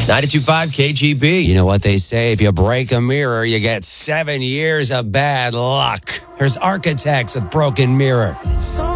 92.5 KGB. You know what they say, if you break a mirror, you get 7 years of bad luck. Here's Architects with Broken Mirror.